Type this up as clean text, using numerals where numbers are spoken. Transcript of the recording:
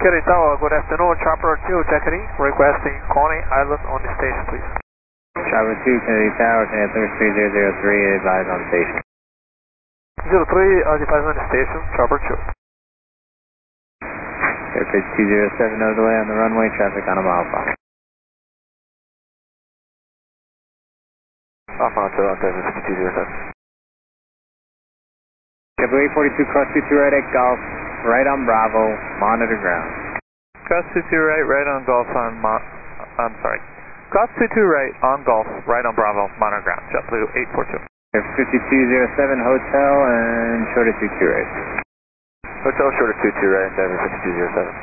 Kitty Tower, good afternoon. Chopper 2 checking in, requesting Coney Island on the station, please. Chopper 2, Kennedy Tower, Panther 3003, advise on station. 03, advise on the station, Chopper 2. Airfield 207, no delay on the runway, traffic on a mile fox. Off on to Airfield 207. Capital 842, cross 22 right at Golf, right on Bravo, monitor ground. Cross 22 right on Golf I'm sorry. Cross 22 right on Golf, right on Bravo, monitor ground, JetBlue 842. Airfield 5207, hotel, and short of 22 right. Hotel short of 22 right, Airfield 5207.